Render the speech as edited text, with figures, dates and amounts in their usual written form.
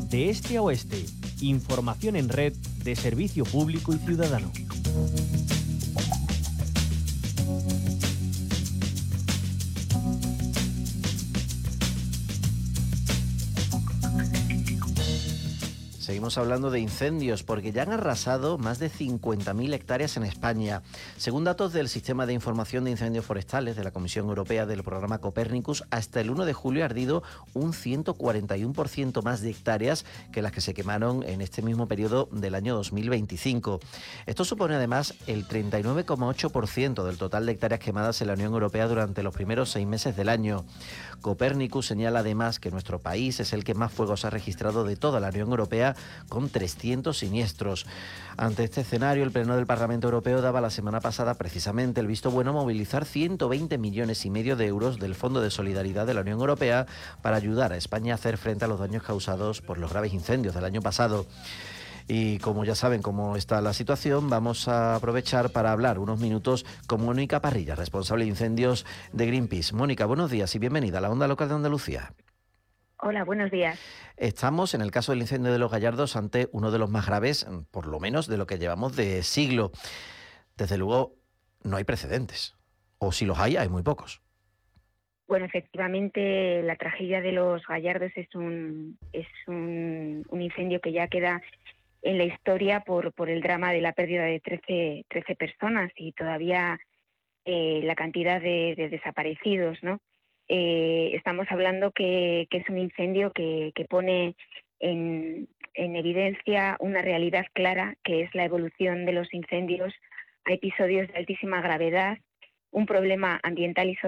De este a oeste, información en red de servicio público y ciudadano. Seguimos hablando de incendios porque ya han arrasado más de 50.000 hectáreas en España. Según datos del Sistema de Información de Incendios Forestales de la Comisión Europea del programa Copernicus, hasta el 1 de julio ha ardido un 141% más de hectáreas que las que se quemaron en este mismo periodo del año 2025. Esto supone además el 39,8% del total de hectáreas quemadas en la Unión Europea durante los primeros 6 meses del año. Copernicus señala además que nuestro país es el que más fuegos ha registrado de toda la Unión Europea, con 300 siniestros. Ante este escenario, el Pleno del Parlamento Europeo daba la semana pasada precisamente el visto bueno a movilizar 120,5 millones de euros del Fondo de Solidaridad de la Unión Europea para ayudar a España a hacer frente a los daños causados por los graves incendios del año pasado. Y como ya saben cómo está la situación, vamos a aprovechar para hablar unos minutos con Mónica Parrilla, responsable de incendios de Greenpeace. Mónica, buenos días y bienvenida a la Onda Local de Andalucía. Hola, buenos días. Estamos, en el caso del incendio de Los Gallardos, ante uno de los más graves, por lo menos de lo que llevamos de siglo. Desde luego, no hay precedentes. O si los hay muy pocos. Bueno, efectivamente, la tragedia de Los Gallardos es un incendio que ya queda en la historia por el drama de la pérdida de 13 personas y todavía la cantidad de desaparecidos, ¿no? Estamos hablando que es un incendio que pone en evidencia una realidad clara, que es la evolución de los incendios a episodios de altísima gravedad, un problema ambiental y social